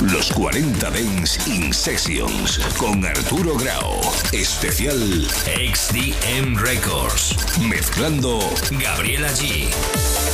Los 40 Dance in Sessions con Arturo Grau. Especial XDM Records. Mezclando Gabriela G.